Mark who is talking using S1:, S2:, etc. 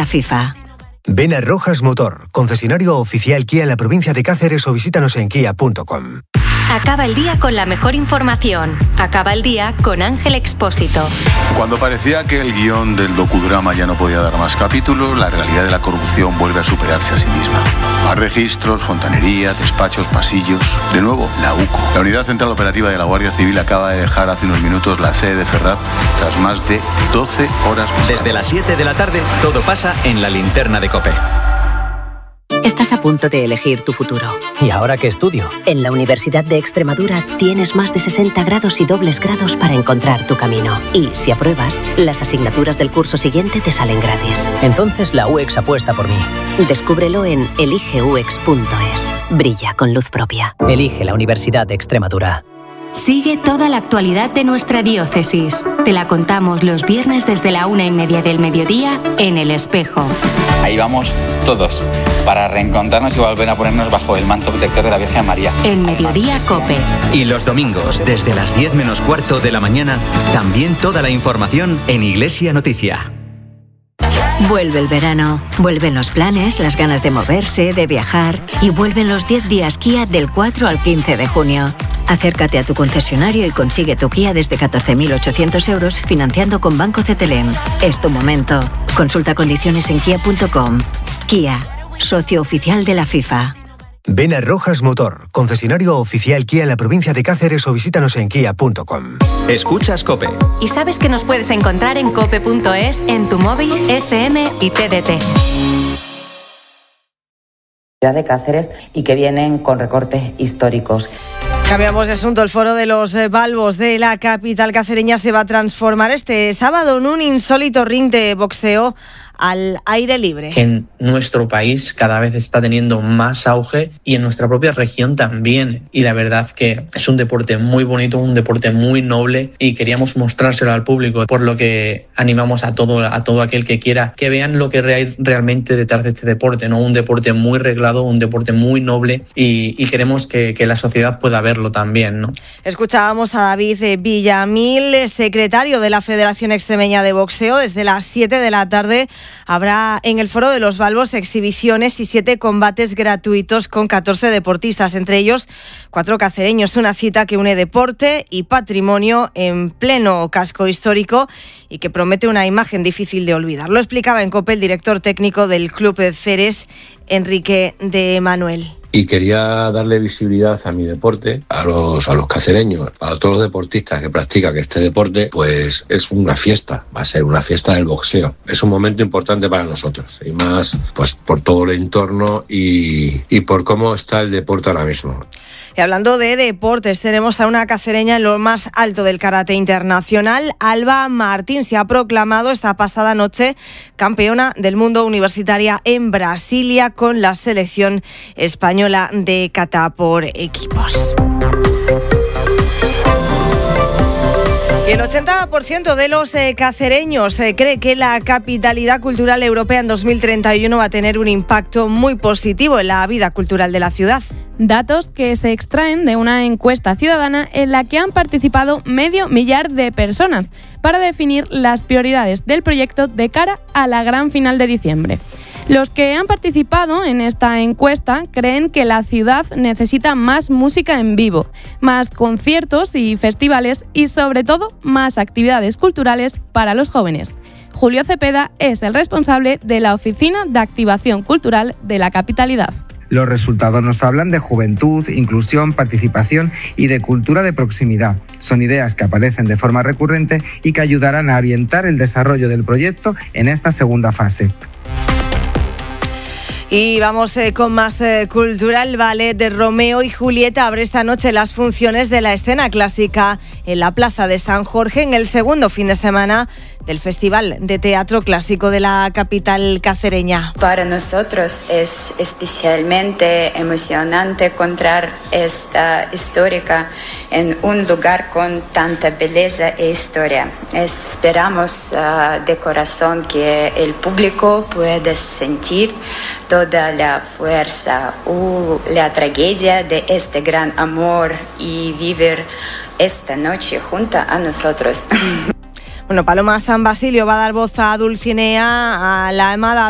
S1: la FIFA.
S2: Ven a Rojas Motor, concesionario oficial Kia en la provincia de Cáceres, o visítanos en kia.com.
S1: Acaba el día con la mejor información. Acaba el día con Ángel Expósito.
S3: Cuando parecía que el guión del docudrama ya no podía dar más capítulos, la realidad de la corrupción vuelve a superarse a sí misma. Más registros, fontanería, despachos, pasillos. De nuevo, la UCO. La Unidad Central Operativa de la Guardia Civil acaba de dejar hace unos minutos la sede de Ferraz tras más de 12 horas.
S4: Desde las 7 de la tarde, todo pasa en la linterna de COPE.
S1: Estás a punto de elegir tu futuro.
S4: ¿Y ahora qué estudio?
S1: En la Universidad de Extremadura tienes más de 60 grados y dobles grados para encontrar tu camino. Y si apruebas, las asignaturas del curso siguiente te salen gratis.
S4: Entonces la UEX apuesta por mí.
S1: Descúbrelo en eligeuex.es. Brilla con luz propia.
S4: Elige la Universidad de Extremadura.
S5: Sigue toda la actualidad de nuestra diócesis. Te la contamos los viernes desde la 1:30 del mediodía en El Espejo.
S6: Ahí vamos todos, para reencontrarnos y volver a ponernos bajo el manto protector de la Virgen María.
S5: El Mediodía COPE.
S4: Y los domingos, desde las 10 menos cuarto de la mañana, también toda la información en Iglesia Noticia.
S1: Vuelve el verano, vuelven los planes, las ganas de moverse, de viajar, y vuelven los 10 días Kia del 4 al 15 de junio. Acércate a tu concesionario y consigue tu Kia desde 14.800 euros financiando con Banco CTLM. Es tu momento. Consulta condiciones en kia.com. Kia, socio oficial de la FIFA.
S2: Ven a Rojas Motor, concesionario oficial Kia en la provincia de Cáceres, o visítanos en kia.com.
S4: Escuchas COPE.
S5: Y sabes que nos puedes encontrar en cope.es, en tu móvil, FM y TDT.
S7: De Cáceres y que vienen con recortes históricos.
S8: Cambiamos de asunto. El foro de los Balbos de la capital cacereña se va a transformar este sábado en un insólito ring de boxeo al aire libre.
S9: En nuestro país cada vez está teniendo más auge y en nuestra propia región también. Y la verdad que es un deporte muy bonito, un deporte muy noble, y queríamos mostrárselo al público, por lo que animamos a todo aquel que quiera que vean lo que hay realmente detrás de este deporte, ¿no? Un deporte muy reglado, un deporte muy noble, y queremos que la sociedad pueda verlo también, ¿no?
S8: Escuchábamos a David Villamil, secretario de la Federación Extremeña de Boxeo. Desde las 7 de la tarde habrá en el Foro de los Balbos exhibiciones y 7 combates gratuitos con 14 deportistas, entre ellos 4 cacereños. Una cita que une deporte y patrimonio en pleno casco histórico y que promete una imagen difícil de olvidar. Lo explicaba en COPE el director técnico del Club de Ceres, Enrique de Manuel.
S10: Y quería darle visibilidad a mi deporte, a los cacereños, a todos los deportistas que practican este deporte. Pues es una fiesta, va a ser una fiesta del boxeo. Es un momento importante para nosotros, y más pues por todo el entorno y por cómo está el deporte ahora mismo.
S8: Y hablando de deportes, tenemos a una cacereña en lo más alto del karate internacional. Alba Martín se ha proclamado esta pasada noche campeona del mundo universitaria en Brasilia con la selección española de kata por equipos. Y el 80% de los cacereños cree que la capitalidad cultural europea en 2031 va a tener un impacto muy positivo en la vida cultural de la ciudad.
S11: Datos que se extraen de una encuesta ciudadana en la que han participado 500.000 de personas para definir las prioridades del proyecto de cara a la gran final de diciembre. Los que han participado en esta encuesta creen que la ciudad necesita más música en vivo, más conciertos y festivales y, sobre todo, más actividades culturales para los jóvenes. Julio Cepeda es el responsable de la Oficina de Activación Cultural de la capitalidad.
S12: Los resultados nos hablan de juventud, inclusión, participación y de cultura de proximidad. Son ideas que aparecen de forma recurrente y que ayudarán a orientar el desarrollo del proyecto en esta segunda fase.
S8: Y vamos con más cultura. El ballet de Romeo y Julieta abre esta noche las funciones de la escena clásica en la Plaza de San Jorge en el segundo fin de semana del Festival de Teatro Clásico de la capital cacereña.
S13: Para nosotros es especialmente emocionante encontrar esta histórica en un lugar con tanta belleza e historia. Esperamos de corazón que el público pueda sentir toda la fuerza o la tragedia de este gran amor y vivir esta noche junto a nosotros.
S8: Bueno, Paloma San Basilio va a dar voz a Dulcinea, a la amada